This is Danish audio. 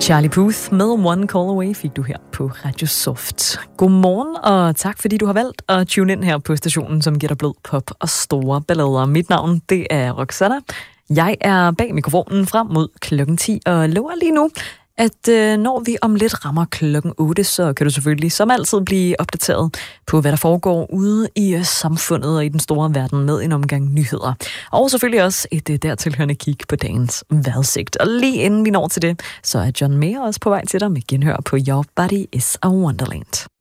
Charlie Puth med One Call Away fik du her på Radio Soft. Godmorgen, og tak fordi du har valgt at tune ind her på stationen, som giver dig blød pop og store ballader. Mit navn, det er Roxanna. Jeg er bag mikrofonen frem mod klokken 10 og lover lige nu, at når vi om lidt rammer klokken 8, så kan du selvfølgelig som altid blive opdateret på, hvad der foregår ude i samfundet og i den store verden med en omgang nyheder. Og selvfølgelig også et dertilhørende kig på dagens vejrudsigt. Og lige inden vi når til det, så er John Mayer også på vej til dig med genhør på Your Body is a Wonderland.